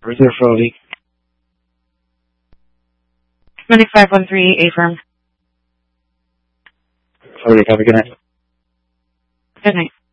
Reserve Foley. 2513, affirm. Foley, have a good night. Good night.